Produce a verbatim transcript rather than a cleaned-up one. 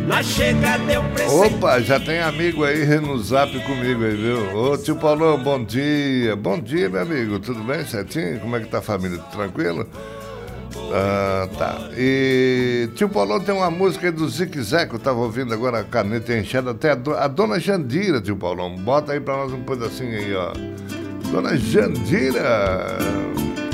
Na chegada eu preciso. Opa, já tem amigo aí no zap comigo aí, viu? Ô tio Paulão, bom dia. Bom dia, meu amigo. Tudo bem, certinho? Como é que tá a família? Tranquilo? Ah, tá. E tio Paulão tem uma música aí do Zique Zeco. Eu tava ouvindo agora a caneta enchendo até a, do, a dona Jandira, tio Paulão. Bota aí pra nós um pedacinho aí, ó. Dona Jandira.